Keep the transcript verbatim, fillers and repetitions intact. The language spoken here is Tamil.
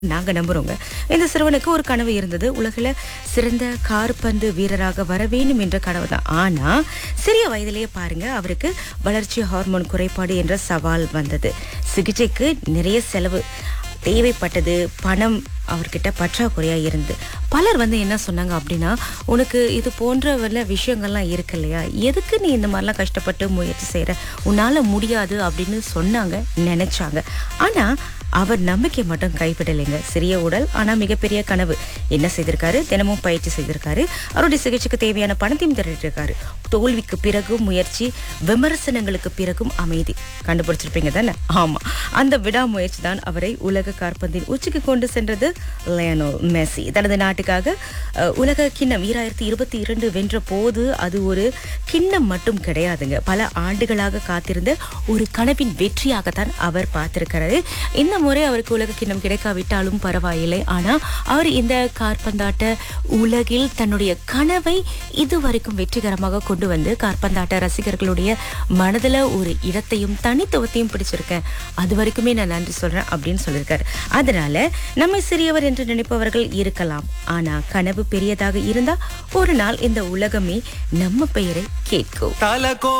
நாங்க நம்புறோங்க. இந்த சிறுவனுக்கு ஒரு கனவு இருந்தது. உலகில சிறந்த காற்பந்து வீரராக வர வேண்டும் என்ற கனவு தான். ஆனா சிறிய வயதிலேயே பாருங்க, அவருக்கு வளர்ச்சி ஹார்மோன் குறைபாடு என்ற சவால் வந்தது. சிகிச்சைக்கு நிறைய செலவு தேவைப்பட்டது. பணம் அவர்கிட்ட பற்றாக்குறையா இருந்து பலர் வந்து என்ன சொன்னாங்க அப்படின்னா, உனக்கு இது போன்ற வல்ல விஷயங்கள்லாம் இருக்கு இல்லையா, எதுக்கு நீ இந்த மாதிரிலாம் கஷ்டப்பட்டு முயற்சி செய்யற, உன்னால முடியாது அப்படின்னு சொன்னாங்க, நினைச்சாங்க. ஆனா அவர் நம்பிக்கை மட்டும் கைவிடலைங்க. சிறிய உடல் ஆனா மிகப்பெரிய கனவு. என்ன செய்திருக்காரு? தினமும் பயிற்சி செய்திருக்காரு. அவருடைய சிகிச்சைக்கு தேவையான பணத்தையும் திரட்டிருக்காரு. தோல்விக்கு பிறகும் முயற்சி, விமர்சனங்களுக்கு பிறகும் அமைதி. கண்டுபிடிச்சிருப்பீங்க தானே? ஆமா, அந்த விடாமுயற்சி தான் அவரை உலக காற்பந்தின் உச்சிக்கு கொண்டு சென்றது. லயனல் மெஸ்ஸி தனது நாட்டுக்காக அஹ், உலக கிண்ணம் ஈராயிரத்தி இருபத்தி இரண்டு வென்ற போது அது ஒரு கிண்ணம் மட்டும் கிடையாதுங்க. பல ஆண்டுகளாக காத்திருந்த ஒரு கனவின் வெற்றியாகத்தான் அவர் பார்த்திருக்கிறாரு. இந்த முறை அவருக்கு உலக கிண்ணம் கிடைக்காவிட்டாலும் பரவாயில்லை. ஆனா அவர் இந்த காற்பந்தாட்ட உலகில் தன்னுடைய கனவை இதுவரைக்கும் வெற்றிகரமாக கொண்டு வந்து காற்பந்தாட்ட ரசிகர்களுடைய மனதுல ஒரு இடத்தையும் தனித்துவத்தையும் பிடிச்சிருக்கேன், அது வரைக்குமே நான் நன்றி சொல்றேன் அப்படின்னு சொல்லியிருக்காரு. அதனால நம்மை சிறியவர் என்று நினைப்பவர்கள் இருக்கலாம், ஆனா கனவு பெரியதாக இருந்தா ஒரு நாள் இந்த உலகமே நம்ம பெயரை கேட்கும்.